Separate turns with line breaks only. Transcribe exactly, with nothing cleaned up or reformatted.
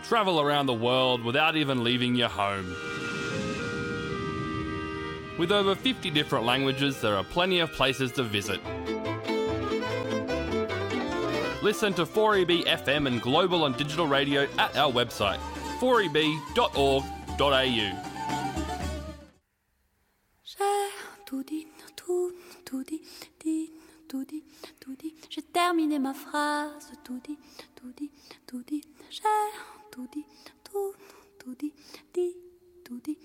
Travel around the world without even leaving your home. With over fifty different languages, there are plenty of places to visit. Listen to four E B F M and global and digital radio at our website, four e b dot org dot a u.
J'ai tout dit, tout, tout dit, dit, tout dit, tout dit. J'ai terminé ma phrase, tout dit, tout dit, tout dit. J'ai tout dit, tout, tout dit, dit, tout dit.